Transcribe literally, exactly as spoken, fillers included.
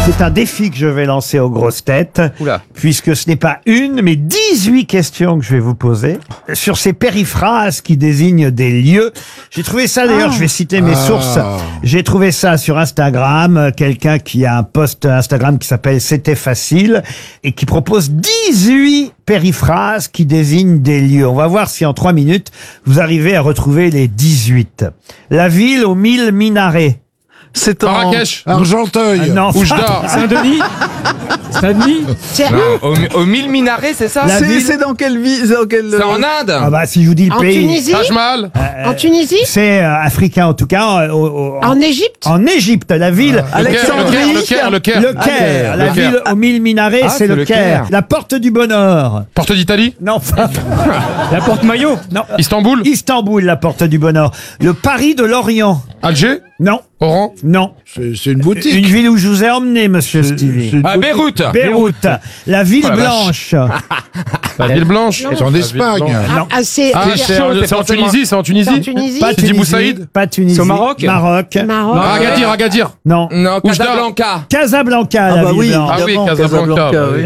C'est un défi que je vais lancer aux grosses têtes, Oula. puisque ce n'est pas une, mais dix-huit questions que je vais vous poser sur ces périphrases qui désignent des lieux. J'ai trouvé ça, d'ailleurs, je vais citer mes sources. J'ai trouvé ça sur Instagram, euh, quelqu'un qui a un post Instagram qui s'appelle C'était facile et qui propose dix-huit périphrases qui désignent des lieux. On va voir si en trois minutes, vous arrivez à retrouver les dix-huit. La ville aux mille minarets. C'est en... Marrakech. Argenteuil. Ah, non, Oujda. Saint-Denis Saint-Denis Non, au, au mille minarets, c'est ça La C'est ville- c'est dans quelle ville dans quelle... C'est en Inde. Ah bah si je vous dis le En pays, Tunisie Taj Mahal. En Tunisie c'est euh, africain en tout cas. euh, au- au- En Égypte En Égypte, la ville. Le Caire, Alexandrie. le Caire, le Caire, Le le Caire. Caire, la Le Caire. ville aux mille minarets, Ah, c'est c'est le le Caire. Caire. La porte du bonheur. Porte d'Italie. Non, enfin, La porte maillot. non. Istanbul. Istanbul, la porte du bonheur. Le Paris de l'Orient. Alger. Non, Oran. non. C'est c'est une boutique. Une ville où je vous ai emmené, monsieur Stevie. C'est une Ah, boutique. Beyrouth. Beyrouth. La ville Oh la vache. blanche. La ville blanche. C'est en Espagne. Ah, ah, c'est Ah, c'est- c'est en, c'est en Tunisie, c'est en c'est en Tunisie. Tunisie Pas Sidi Tunisie. Boussaïd. Pas Tunisie. C'est au Maroc Maroc. Maroc. Agadir, Agadir. Non. Non, Casablanca. Casablanca, la Ah bah ville oui, blanche. Ah oui, évidemment, Casablanca, Casablanca, oui. oui.